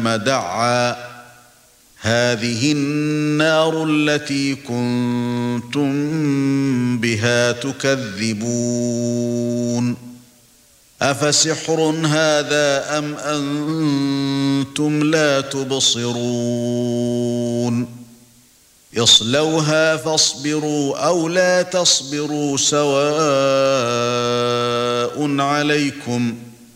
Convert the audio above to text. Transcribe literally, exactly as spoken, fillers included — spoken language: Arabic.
دعا هذه النار التي كنتم بها تكذبون أفسحر هذا أم أنتم لا تبصرون اصلوها فاصبروا أو لا تصبروا سواء عليكم